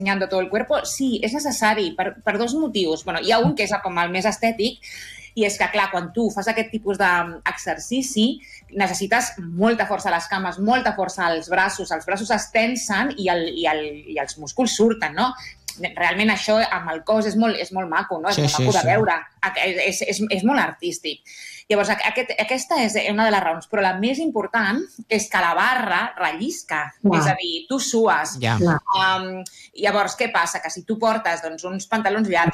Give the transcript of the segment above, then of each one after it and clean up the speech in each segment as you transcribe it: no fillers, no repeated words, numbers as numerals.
enseñando todo el cuerpo, sí, és necessari per dos motius. Bueno, hi ha un que és com el més estètic, i és que, clar, quan tu fas aquest tipus d'exercici, necessites molta força a les cames, molta força als braços es tensen i els músculs surten, no? Realment això amb el cos és molt maco, no? És molt maco de veure, és molt artístic. Llavors, aquesta és una de les raons, però la més important és que la barra rellisca, és a dir, tu sues. Llavors, què passa? Que si tu portes uns pantalons llargs,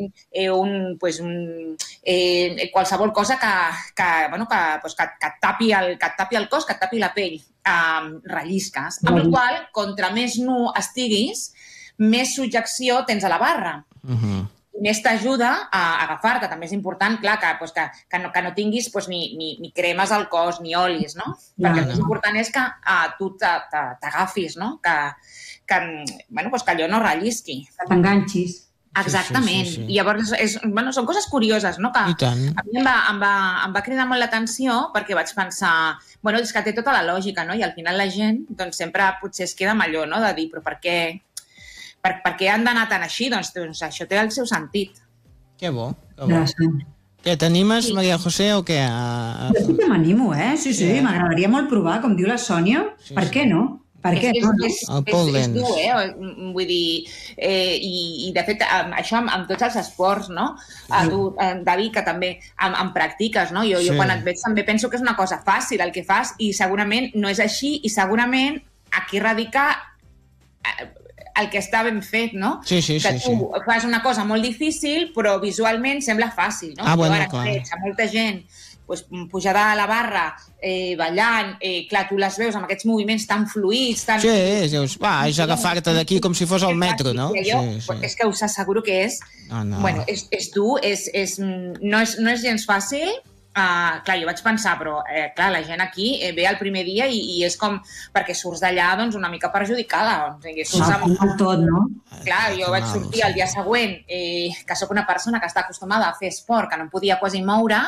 qualsevol cosa que et tapi el cos, que et tapi la pell, rellisques. Amb la qual cosa, contra més nu estiguis, més subjecció tens a la barra. Més t'ajuda a agafar-te. També és important, clar, que no tinguis ni cremes al cos, ni olis, no? Perquè el més important és que tu t'agafis, no? Que allò no rellisqui. Que t'enganxis. Exactament. I llavors són coses curioses, no? Que a mi em va cridar molt l'atenció perquè vaig pensar, és que té tota la lògica, no? I al final la gent sempre potser es queda amb allò, no? De dir, però per què han d'anar tan així? Doncs això té el seu sentit. Que bo. Què, t'animes, Maria José, o què? Jo sí que m'animo, Sí, m'agradaria molt provar, com diu la Sònia. Per què no? Per què no? És dur, Vull dir, i de fet, això amb tots els esports, no? Tu, David, que també em practiques, no? Jo quan et veig també penso que és una cosa fàcil el que fas i segurament no és així i segurament aquí radica el que està ben fet, no? Que tu fas una cosa molt difícil, però visualment sembla fàcil, no? Ara que veig a molta gent pujada a la barra, ballant, clar, tu les veus amb aquests moviments tan fluïts, tan... dius, és agafar-te d'aquí com si fos el metro, no? És que us asseguro que és... Bueno, és dur, no és gens fàcil. Clar, jo vaig pensar, però clar, la gent aquí ve el primer dia i és com perquè surts d'allà una mica perjudicada. Tot, no? Clar, jo vaig sortir el dia següent, que sóc una persona que està acostumada a fer esport, que no em podia quasi moure,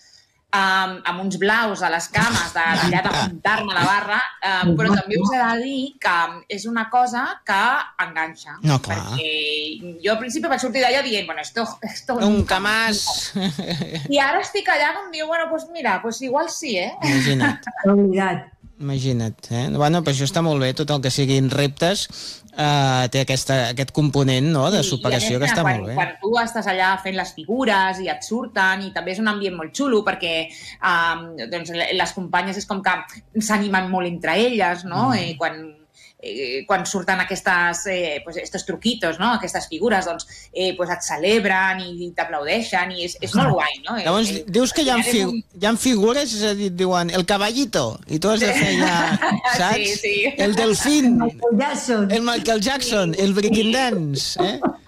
amb uns blaus a les cames d'allà de muntar-me a la barra, però també us he de dir que és una cosa que enganxa. No, clar. Perquè jo al principi vaig sortir d'allà dient, esto nunca más. I ara estic allà com diu, mira, igual sí, Imagina't, Bueno, però això està molt bé, tot el que siguin reptes té aquest component, no?, de superació que està molt bé. Quan tu estàs allà fent les figures i et surten, i també és un ambient molt xulo perquè les companyes és com que s'animen molt entre elles, no? Quan surten estos truquitos, no? Aquestes figures, et celebren i t'aplaudeixen i és molt guai, no? Llavors, dius que hi ha figures, és a dir, diuen el caballito, i tu has de fer ja, saps? Sí. El delfín, el Michael Jackson, el breaking dance,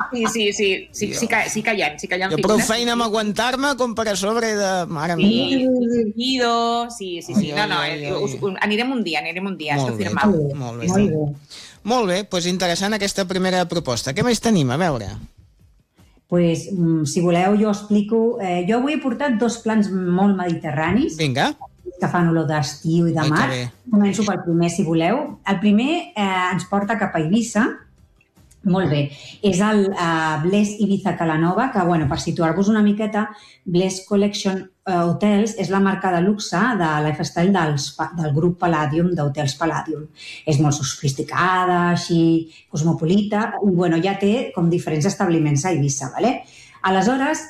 Sí que hi ha figures. Jo prou feina amb aguantar-me com per a sobre de... Mare meva. Sí. Anirem un dia, esto firmado. Molt bé, doncs interessant aquesta primera proposta. Què més tenim? A veure. Pues, si voleu, jo explico... Jo avui he portat 2 plans molt mediterranis. Vinga. Que fan olor d'estiu i de mar. Començo pel primer, si voleu. El primer ens porta cap a Eivissa. Molt bé. És el Bless Ibiza Calanova, que, per situar-vos una miqueta, Bless Collection Hotels és la marca de luxe de lifestyle del grup Palladium, d'Hotels Palladium. És molt sofisticada, així, cosmopolita, i ja té com diferents establiments a Eivissa, ¿vale? Aleshores,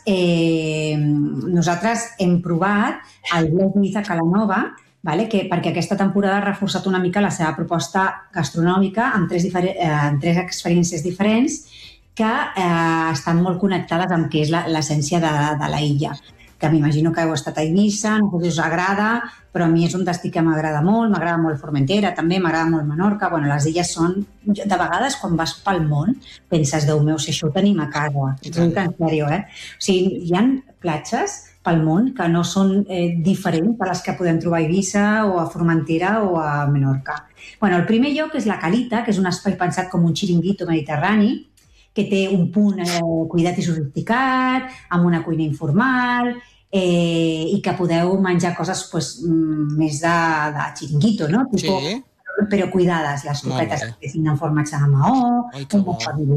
nosaltres hem provat el Bless Ibiza Calanova, perquè aquesta temporada ha reforçat una mica la seva proposta gastronòmica amb 3 experiències diferents que estan molt connectades amb què és l'essència de la illa. Que m'imagino que heu estat a Eivissa, no sé si us agrada, però a mi és un destí que m'agrada molt Formentera també, m'agrada molt Menorca. Les illes són... De vegades, quan vas pel món, penses, Déu meu, si això ho tenim a casa. En sèrio, O sigui, hi ha platges pel món que no són diferents a les que podem trobar a Eivissa o a Formentera o a Menorca. El primer lloc és la Calita, que és un espai pensat com un xiringuito mediterrani, que té un punt cuidat i sofisticat, amb una cuina informal, i que podeu menjar coses més de xiringuito, no? Sí. però cuidades, les copetes bé. que siguin en formatge de maó, Ai, que un bo. bon